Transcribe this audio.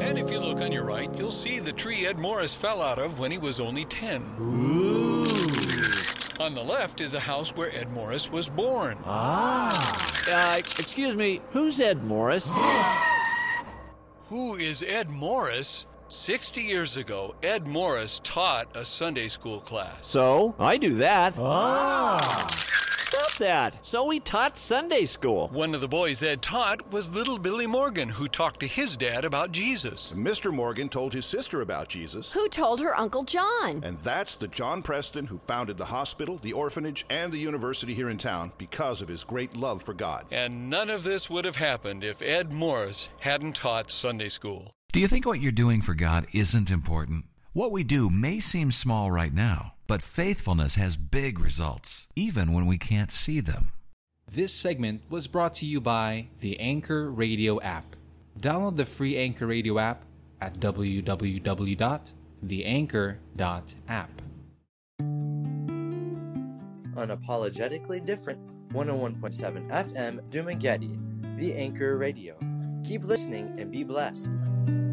And if you look on your right, you'll see the tree Ed Morris fell out of when he was only 10. Ooh. On the left is a house where Ed Morris was born. Excuse me, who's Ed Morris? Who is Ed Morris? 60 years ago, Ed Morris taught a Sunday school class. So, I do that. Stop that. So he taught Sunday school. One of the boys Ed taught was little Billy Morgan, who talked to his dad about Jesus. Mr. Morgan told his sister about Jesus. Who told her Uncle John. And that's the John Preston who founded the hospital, the orphanage, and the university here in town because of his great love for God. And none of this would have happened if Ed Morris hadn't taught Sunday school. Do you think what you're doing for God isn't important? What we do may seem small right now, but faithfulness has big results, even when we can't see them. This segment was brought to you by the Anchor Radio app. Download the free Anchor Radio app at www.theanchor.app. Unapologetically different, 101.7 FM Dumaguete, the Anchor Radio. Keep listening and be blessed.